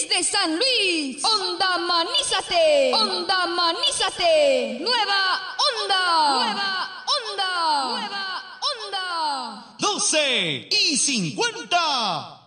desde San Luis. Onda Manízate. Onda Manízate. Nueva onda. Nueva onda. Nueva onda. 12:50.